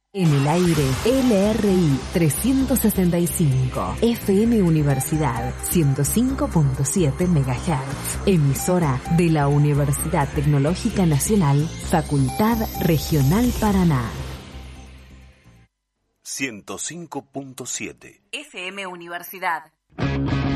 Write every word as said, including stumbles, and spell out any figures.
En el aire, L R I trescientos sesenta y cinco, F M Universidad ciento cinco punto siete megahertz, emisora de la Universidad Tecnológica Nacional, Facultad Regional Paraná. ciento cinco punto siete F M Universidad.